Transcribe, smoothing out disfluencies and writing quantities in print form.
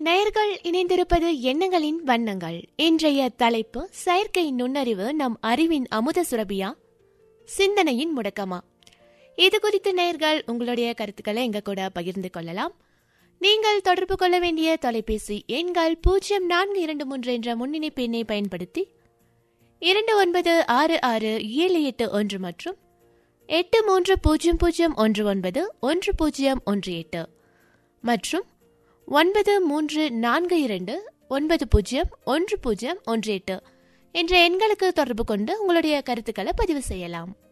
நேயர்கள் இணைந்திருப்பது எண்ணங்களின் வண்ணங்கள். இன்றைய தலைப்பு செயற்கை நுண்ணறிவு நம் அறிவின் அமுத சுரபியா, சிந்தனையின் முடக்கமா? இது குறித்து நேயர்கள் உங்களுடைய கருத்துக்களை எங்க கூட பகிர்ந்து கொள்ளலாம். நீங்கள் தொடர்பு கொள்ள வேண்டிய தொலைபேசி எண்கள் 0423 என்ற முன்னிணைப்பு எண்ணை பயன்படுத்தி 29667881 மற்றும் 8300191018 மற்றும் 9342901018 என்ற எண்களுக்கு தொடர்பு கொண்டு உங்களுடைய கருத்துக்களை பதிவு செய்யலாம்.